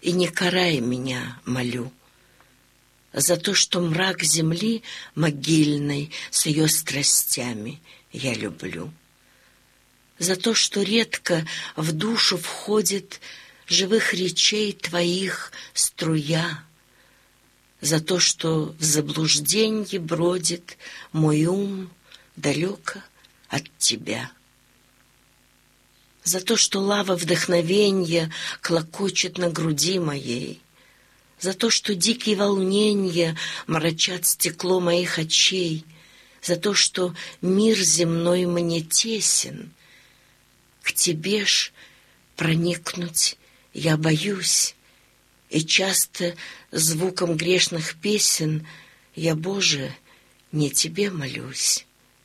и не карай меня, молю, за то, что мрак земли могильной с ее страстями я люблю, за то, что редко в душу входит живых речей твоих струя, за то, что в заблужденье бродит мой ум далеко от тебя, за то, что лава вдохновенья клокочет на груди моей, за то, что дикие волненья мрачат стекло моих очей, за то, что мир земной мне тесен. К тебе ж проникнуть я боюсь, и часто звуком грешных песен я, Боже, не тебе молюсь.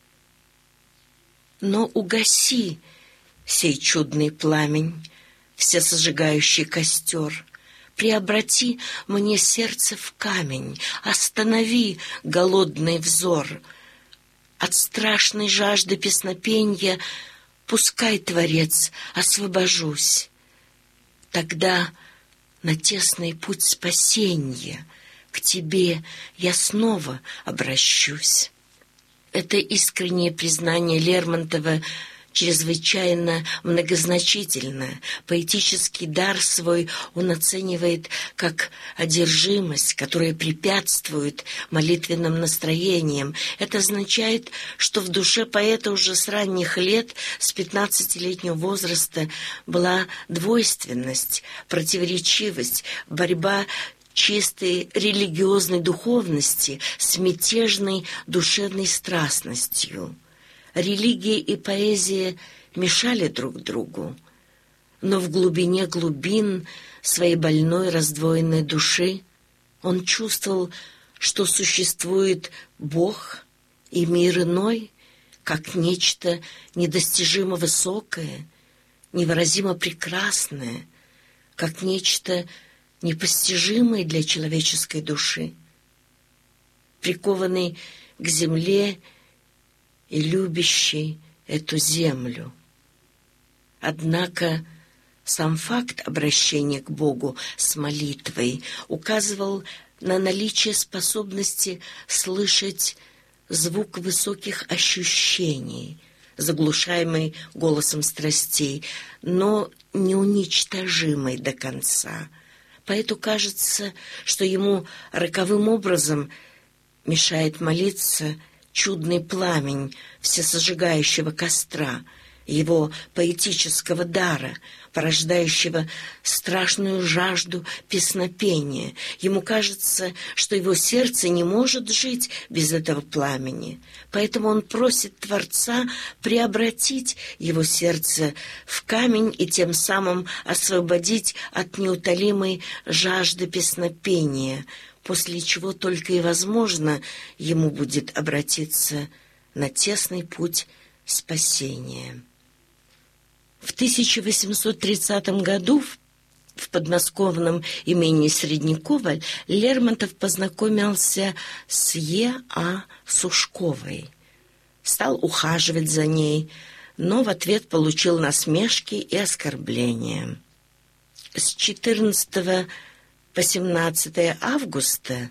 Но угаси сей чудный пламень, всесожигающий костер, преобрати мне сердце в камень, останови голодный взор. От страшной жажды песнопенья пускай, Творец, освобожусь. Тогда на тесный путь спасенья к тебе я снова обращусь. Это искреннее признание Лермонтова чрезвычайно многозначительно. Поэтический дар свой он оценивает как одержимость, которая препятствует молитвенным настроениям. Это означает, что в душе поэта уже с ранних лет, с 15-летнего возраста, была двойственность, противоречивость, борьба чистой религиозной духовности с мятежной душевной страстностью. Религия и поэзия мешали друг другу, но в глубине глубин своей больной раздвоенной души он чувствовал, что существует Бог и мир иной, как нечто недостижимо высокое, невыразимо прекрасное, как нечто непостижимое для человеческой души. Прикованный к земле и любящий эту землю. Однако сам факт обращения к Богу с молитвой указывал на наличие способности слышать звук высоких ощущений, заглушаемый голосом страстей, но неуничтожимый до конца. Поэту кажется, что ему роковым образом мешает молиться чудный пламень всесожигающего костра, его поэтического дара, порождающего страшную жажду песнопения. Ему кажется, что его сердце не может жить без этого пламени. Поэтому он просит Творца преобратить его сердце в камень и тем самым освободить от неутолимой жажды песнопения, после чего только и возможно ему будет обратиться на тесный путь спасения. В 1830 году в подмосковном имении Среднякова Лермонтов познакомился с Е.А. Сушковой, стал ухаживать за ней, но в ответ получил насмешки и оскорбления. С 14 по 17 августа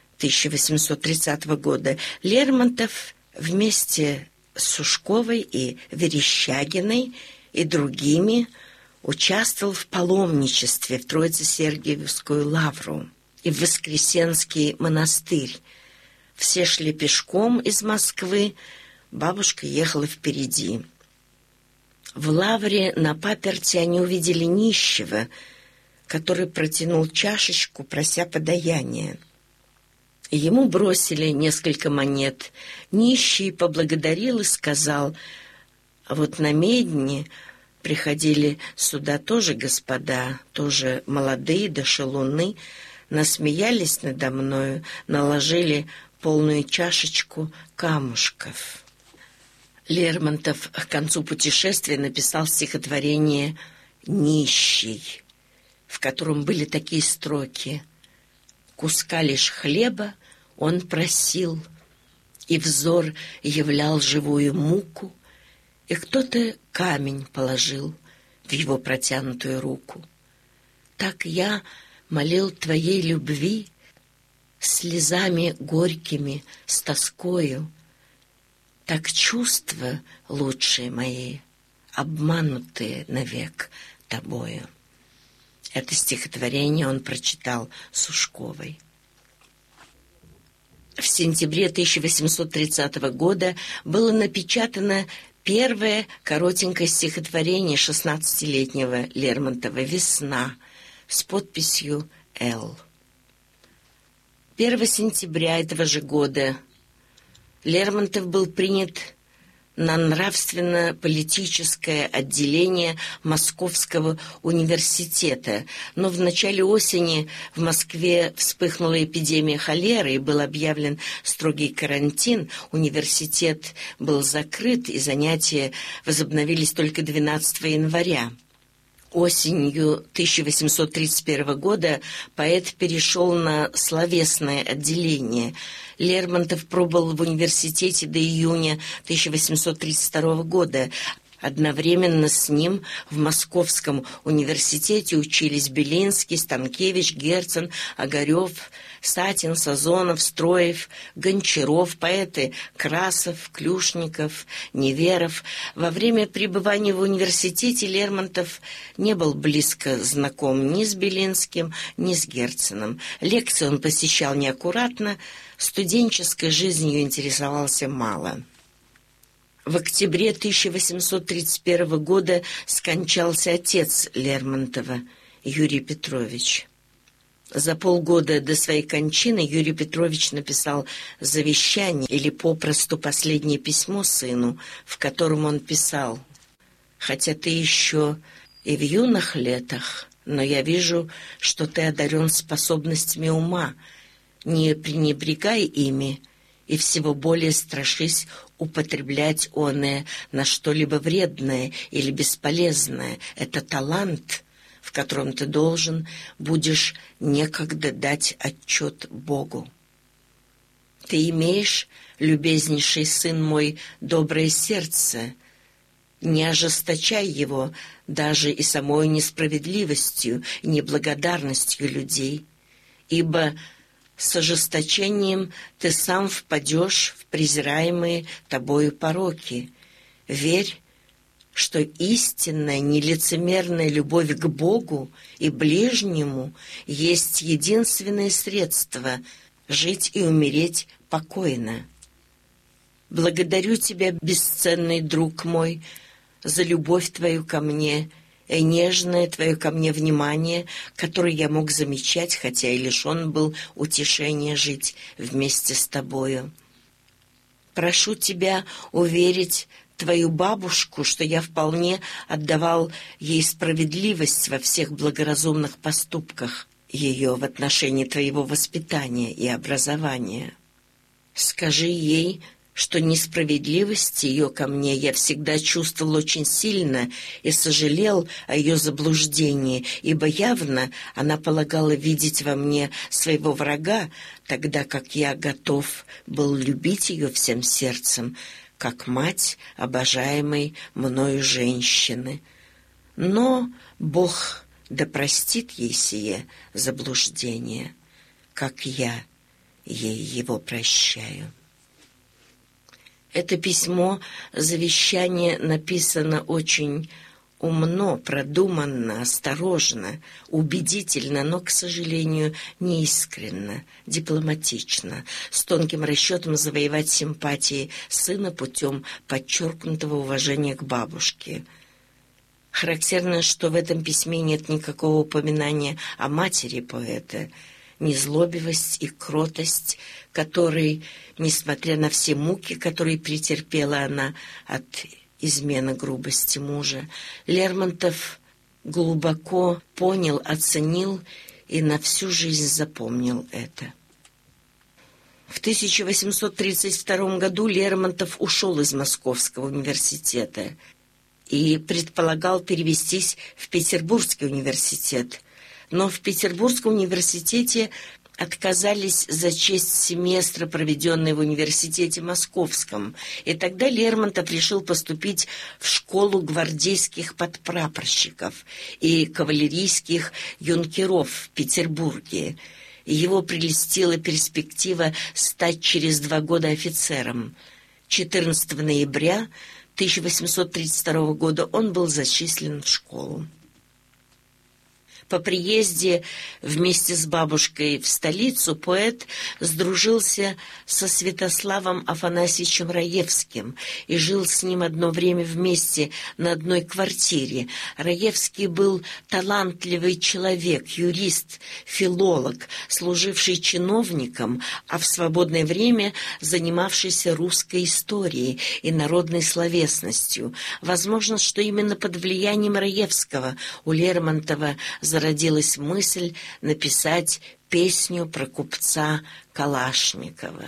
1830 года Лермонтов вместе с Сушковой и Верещагиной и другими участвовал в паломничестве в Троице-Сергиевскую лавру и в Воскресенский монастырь. Все шли пешком из Москвы, бабушка ехала впереди. В лавре на паперти они увидели нищего, который протянул чашечку, прося подаяния. Ему бросили несколько монет. Нищий поблагодарил и сказал: «Вот на медне приходили сюда тоже господа, тоже молодые да шалуны, насмеялись надо мною, наложили полную чашечку камушков». Лермонтов к концу путешествия написал стихотворение «Нищий», в котором были такие строки: «Куска лишь хлеба он просил, и взор являл живую муку, и кто-то камень положил в его протянутую руку. Так я молил твоей любви, слезами горькими, с тоскою. Так чувства лучшие мои, обманутые навек тобою. Это стихотворение он прочитал Сушковой. В сентябре 1830 года было напечатано первое коротенькое стихотворение 16-летнего Лермонтова «Весна» с подписью «Л». 1 сентября этого же года Лермонтов был принят на нравственно-политическое отделение Московского университета, но в начале осени в Москве вспыхнула эпидемия холеры и был объявлен строгий карантин. Университет был закрыт, и занятия возобновились только 12 января. Осенью 1831 года поэт перешел на словесное отделение. Лермонтов пробыл в университете до июня 1832 года. Одновременно с ним в Московском университете учились Белинский, Станкевич, Герцен, Огарев, Сатин, Сазонов, Строев, Гончаров, поэты Красов, Клюшников, Неверов. Во время пребывания в университете Лермонтов не был близко знаком ни с Белинским, ни с Герценом. Лекции он посещал неаккуратно, студенческой жизнью интересовался мало. В октябре 1831 года скончался отец Лермонтова, Юрий Петрович. За полгода до своей кончины Юрий Петрович написал завещание или попросту последнее письмо сыну, в котором он писал: «Хотя ты еще и в юных летах, но я вижу, что ты одарен способностями ума, не пренебрегай ими, и всего более страшись употреблять оное на что-либо вредное или бесполезное. Это талант, в котором ты должен будешь некогда дать отчет Богу. Ты имеешь, любезнейший сын мой, доброе сердце. Не ожесточай его даже и самой несправедливостью и неблагодарностью людей, ибо с ожесточением ты сам впадешь в презираемые тобою пороки. Верь, что истинная нелицемерная любовь к Богу и ближнему есть единственное средство жить и умереть покойно. Благодарю тебя, бесценный друг мой, за любовь твою ко мне и нежное твое ко мне внимание, которое я мог замечать, хотя и лишен был утешения жить вместе с тобою. Прошу тебя уверить твою бабушку, что я вполне отдавал ей справедливость во всех благоразумных поступках ее в отношении твоего воспитания и образования. Скажи ей, что несправедливость ее ко мне я всегда чувствовал очень сильно и сожалел о ее заблуждении, ибо явно она полагала видеть во мне своего врага, тогда как я готов был любить ее всем сердцем, как мать обожаемой мною женщины. Но Бог да простит ей сие заблуждение, как я ей его прощаю». Это письмо, завещание, написано очень умно, продуманно, осторожно, убедительно, но, к сожалению, неискренно, дипломатично, с тонким расчетом завоевать симпатии сына путем подчеркнутого уважения к бабушке. Характерно, что в этом письме нет никакого упоминания о матери поэта. Незлобивость и кротость, которой, несмотря на все муки, которые претерпела она от измены грубости мужа, Лермонтов глубоко понял, оценил и на всю жизнь запомнил это. В 1832 году Лермонтов ушел из Московского университета и предполагал перевестись в Петербургский университет. Но в Петербургском университете отказались зачесть семестра, проведенный в университете Московском, и тогда Лермонтов решил поступить в школу гвардейских подпрапорщиков и кавалерийских юнкеров в Петербурге. Его прельстила перспектива стать через 2 года офицером. 14 ноября 1832 года он был зачислен в школу. По приезде вместе с бабушкой в столицу поэт сдружился со Святославом Афанасьевичем Раевским и жил с ним одно время вместе на одной квартире. Раевский был талантливый человек, юрист, филолог, служивший чиновником, а в свободное время занимавшийся русской историей и народной словесностью. Возможно, что именно под влиянием Раевского у Лермонтова зародилась мысль написать песню про купца Калашникова.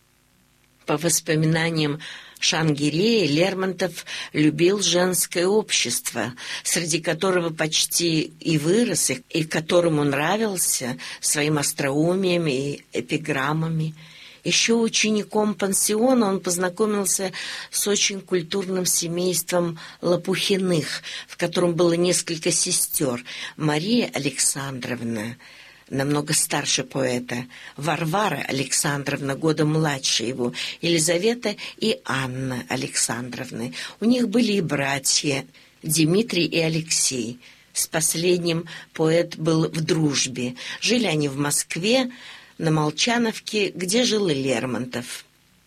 По воспоминаниям Шангирея, Лермонтов любил женское общество, среди которого почти и вырос, и которому нравился своим остроумием и эпиграммами. Еще учеником пансиона он познакомился с очень культурным семейством Лопухиных, в котором было несколько сестер: Мария Александровна, намного старше поэта, Варвара Александровна, годом младше его, Елизавета и Анна Александровны. У них были и братья Дмитрий и Алексей. С последним поэт был в дружбе. Жили они в Москве, на Молчановке, где жил и Лермонтов.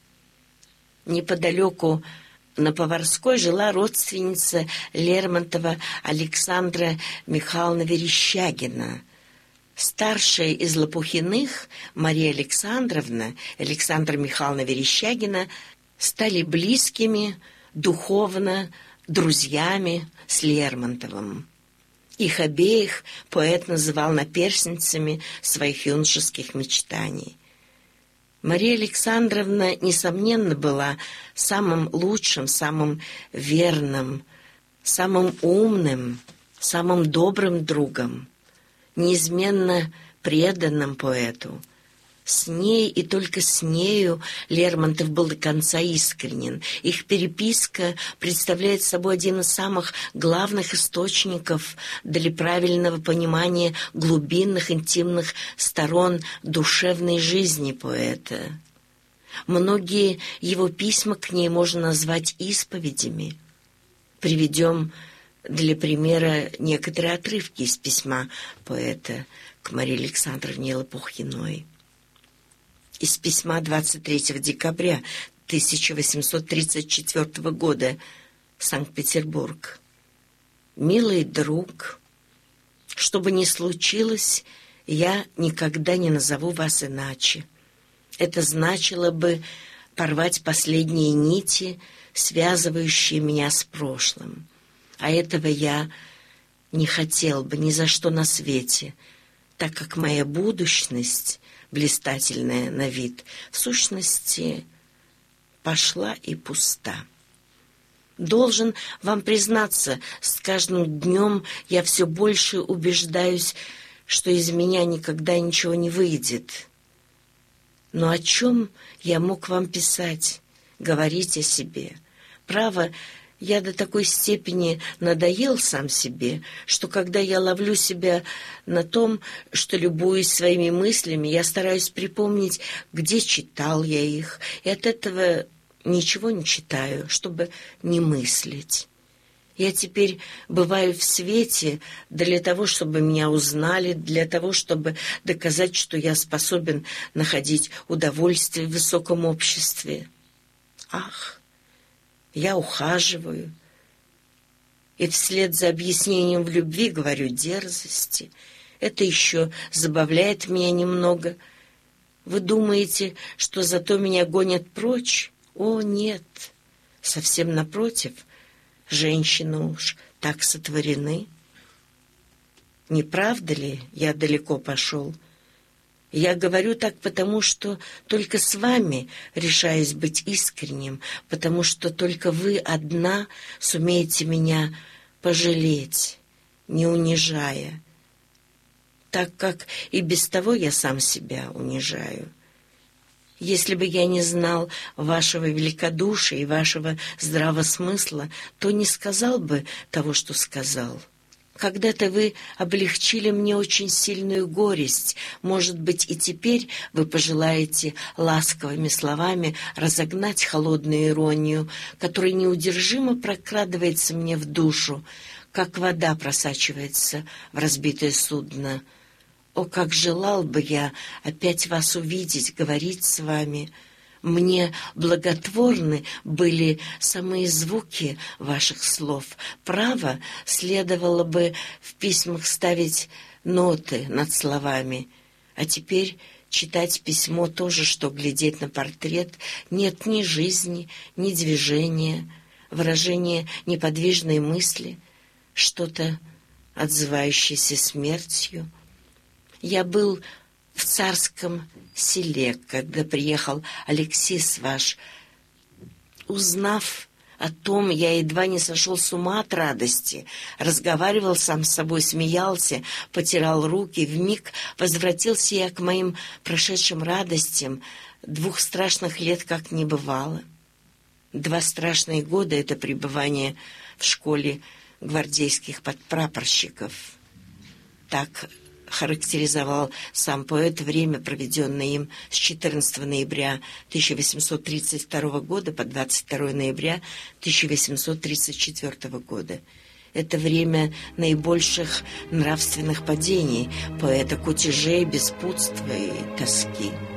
Неподалеку на Поварской жила родственница Лермонтова Александра Михайловна Верещагина. Старшая из Лопухиных, Мария Александровна, Александра Михайловна Верещагина, стали близкими, духовно, друзьями с Лермонтовым. Их обеих поэт называл наперсницами своих юношеских мечтаний. Мария Александровна, несомненно, была самым лучшим, самым верным, самым умным, самым добрым другом, неизменно преданным поэту. С ней и только с нею Лермонтов был до конца искренен. Их переписка представляет собой один из самых главных источников для правильного понимания глубинных интимных сторон душевной жизни поэта. Многие его письма к ней можно назвать исповедями. Приведем для примера некоторые отрывки из письма поэта к Марии Александровне Лопухиной. Из письма 23 декабря 1834 года, Санкт-Петербург. «Милый друг, что бы ни случилось, я никогда не назову вас иначе. Это значило бы порвать последние нити, связывающие меня с прошлым. А этого я не хотел бы ни за что на свете, так как моя будущность, блистательная на вид, в сущности, пошла и пуста. Должен вам признаться, с каждым днем я все больше убеждаюсь, что из меня никогда ничего не выйдет. Но о чем я мог вам писать, говорить о себе? Право, я до такой степени надоел сам себе, что когда я ловлю себя на том, что любуюсь своими мыслями, я стараюсь припомнить, где читал я их, и от этого ничего не читаю, чтобы не мыслить. Я теперь бываю в свете для того, чтобы меня узнали, для того, чтобы доказать, что я способен находить удовольствие в высоком обществе. Ах! Я ухаживаю, и вслед за объяснением в любви говорю дерзости. Это еще забавляет меня немного. Вы думаете, что зато меня гонят прочь? О, нет, совсем напротив, женщины уж так сотворены. Не правда ли, я далеко пошел? Я говорю так, потому что только с вами решаюсь быть искренним, потому что только вы одна сумеете меня пожалеть, не унижая. так как и без того я сам себя унижаю. Если бы я не знал вашего великодушия и вашего здравого смысла, то не сказал бы того, что сказал. Когда-то вы облегчили мне очень сильную горесть. Может быть, и теперь вы пожелаете ласковыми словами разогнать холодную иронию, которая неудержимо прокрадывается мне в душу, как вода просачивается в разбитое судно. О, как желал бы я опять вас увидеть, говорить с вами! Мне благотворны были самые звуки ваших слов. Право, следовало бы в письмах ставить ноты над словами. А теперь читать письмо тоже, что глядеть на портрет. Нет ни жизни, ни движения, выражения неподвижной мысли, что-то отзывающееся смертью. Я был в Царском селе, когда приехал Алексис ваш. Узнав о том, я едва не сошел с ума от радости, разговаривал сам с собой, смеялся, потирал руки. Вмиг возвратился я к моим прошедшим радостям. 2 страшных лет как не бывало. 2 страшные года — это пребывание в школе гвардейских подпрапорщиков. Так характеризовал сам поэт время, проведенное им с 14 ноября 1832 года по 22 ноября 1834 года. Это время наибольших нравственных падений поэта, кутежей, беспутства и тоски.